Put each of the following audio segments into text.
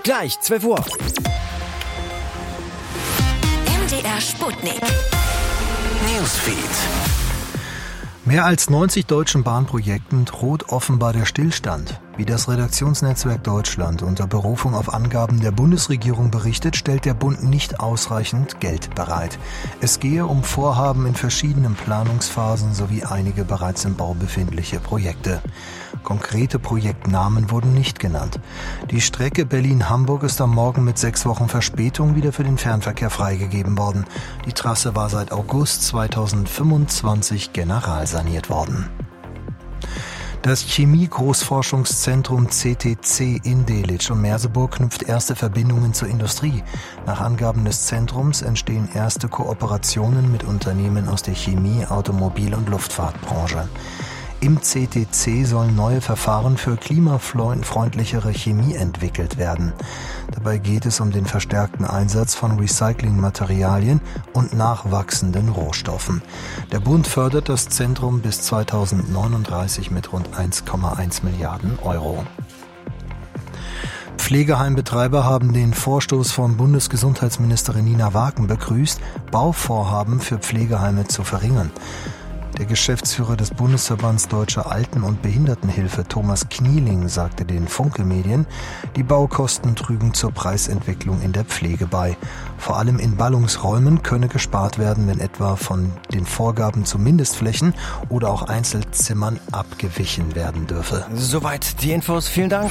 Gleich, 12 Uhr. MDR Sputnik. Newsfeed. Mehr als 90 deutschen Bahnprojekten droht offenbar der Stillstand. Wie das Redaktionsnetzwerk Deutschland unter Berufung auf Angaben der Bundesregierung berichtet, stellt der Bund nicht ausreichend Geld bereit. Es gehe um Vorhaben in verschiedenen Planungsphasen sowie einige bereits im Bau befindliche Projekte. Konkrete Projektnamen wurden nicht genannt. Die Strecke Berlin-Hamburg ist am Morgen mit 6 Wochen Verspätung wieder für den Fernverkehr freigegeben worden. Die Trasse war seit August 2025 generalsaniert worden. Das Chemie-Großforschungszentrum CTC in Delitzsch und Merseburg knüpft erste Verbindungen zur Industrie. Nach Angaben des Zentrums entstehen erste Kooperationen mit Unternehmen aus der Chemie-, Automobil- und Luftfahrtbranche. Im CTC sollen neue Verfahren für klimafreundlichere Chemie entwickelt werden. Dabei geht es um den verstärkten Einsatz von Recyclingmaterialien und nachwachsenden Rohstoffen. Der Bund fördert das Zentrum bis 2039 mit rund 1,1 Milliarden Euro. Pflegeheimbetreiber haben den Vorstoß von Bundesgesundheitsministerin Nina Wagen begrüßt, Bauvorhaben für Pflegeheime zu verringern. Der Geschäftsführer des Bundesverbands Deutscher Alten- und Behindertenhilfe, Thomas Knieling, sagte den Funke-Medien, die Baukosten trügen zur Preisentwicklung in der Pflege bei. Vor allem in Ballungsräumen könne gespart werden, wenn etwa von den Vorgaben zu Mindestflächen oder auch Einzelzimmern abgewichen werden dürfe. Soweit die Infos. Vielen Dank.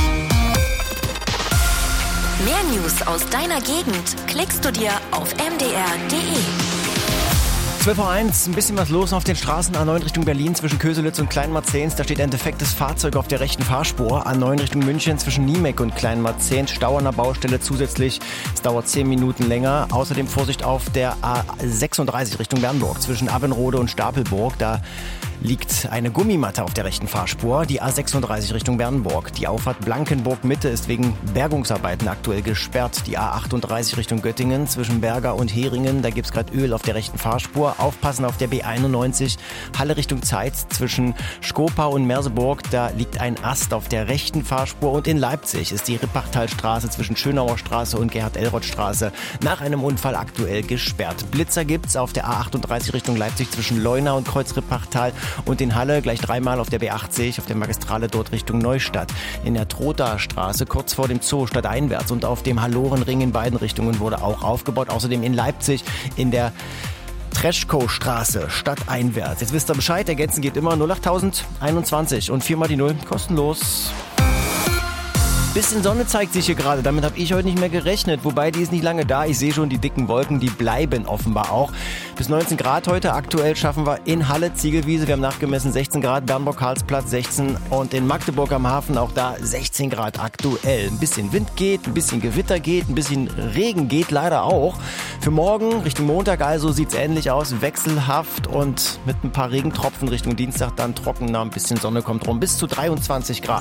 Mehr News aus deiner Gegend klickst du dir auf mdr.de. 12.01 Uhr, ein bisschen was los auf den Straßen A9 Richtung Berlin zwischen Köselitz und Kleinmarzehns. Da steht ein defektes Fahrzeug auf der rechten Fahrspur. A9 Richtung München zwischen Niemek und Kleinmarzehns. Stau an der Baustelle zusätzlich. Es dauert 10 Minuten länger. Außerdem Vorsicht auf der A36 Richtung Bernburg zwischen Abbenrode und Stapelburg. Da liegt eine Gummimatte auf der rechten Fahrspur. Die A36 Richtung Bernburg. Die Auffahrt Blankenburg-Mitte ist wegen Bergungsarbeiten aktuell gesperrt. Die A38 Richtung Göttingen zwischen Berger und Heringen. Da gibt's gerade Öl auf der rechten Fahrspur. Aufpassen auf der B91. Halle Richtung Zeitz zwischen Skopau und Merseburg. Da liegt ein Ast auf der rechten Fahrspur. Und in Leipzig ist die Rippachtalstraße zwischen Schönauer Straße und Gerhard-Elroth-Straße nach einem Unfall aktuell gesperrt. Blitzer gibt's auf der A38 Richtung Leipzig zwischen Leuna und Kreuz-Rippachtal. Und in Halle gleich 3-mal auf der B80, auf der Magistrale dort Richtung Neustadt. In der Trothaer Straße kurz vor dem Zoo stadteinwärts und auf dem Hallorenring in beiden Richtungen wurde auch aufgebaut. Außerdem in Leipzig in der Treschkow-Straße stadteinwärts. Jetzt wisst ihr Bescheid, ergänzen geht immer 08021 und 4 mal die 0 kostenlos. Bisschen Sonne zeigt sich hier gerade, damit habe ich heute nicht mehr gerechnet, wobei die ist nicht lange da. Ich sehe schon die dicken Wolken, die bleiben offenbar auch. Bis 19 Grad heute, aktuell schaffen wir in Halle, Ziegelwiese, wir haben nachgemessen 16 Grad, Bernburg-Karlsplatz 16 und in Magdeburg am Hafen auch da 16 Grad aktuell. Ein bisschen Wind geht, ein bisschen Gewitter geht, ein bisschen Regen geht leider auch. Für morgen, Richtung Montag also, sieht's ähnlich aus, wechselhaft und mit ein paar Regentropfen Richtung Dienstag dann trockener, ein bisschen Sonne kommt rum, bis zu 23 Grad.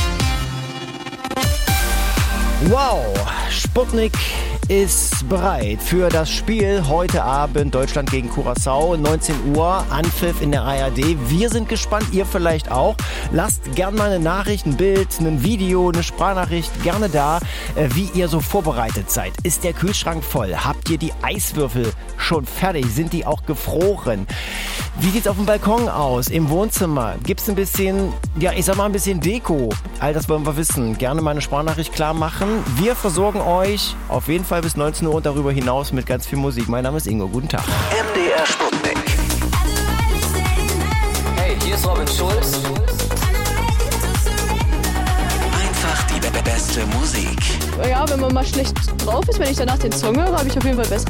Wow, Sputnik ist bereit für das Spiel heute Abend Deutschland gegen Curaçao, 19 Uhr, Anpfiff in der ARD. Wir sind gespannt, ihr vielleicht auch. Lasst gerne mal eine Nachricht, ein Bild, ein Video, eine Sprachnachricht gerne da, wie ihr so vorbereitet seid. Ist der Kühlschrank voll? Habt ihr die Eiswürfel schon fertig? Sind die auch gefroren? Wie sieht's auf dem Balkon aus? Im Wohnzimmer? Gibt's ein bisschen, ja, ich sag mal ein bisschen Deko? All das wollen wir wissen. Gerne mal eine Sprachnachricht klar machen. Wir versorgen euch auf jeden Fall bis 19 Uhr und darüber hinaus mit ganz viel Musik. Mein Name ist Ingo. Guten Tag. MDR Sputnik. Hey, hier ist Robin Schulz. Einfach die beste Musik. Ja, wenn man mal schlecht drauf ist, wenn ich danach den Song höre, habe ich auf jeden Fall besser.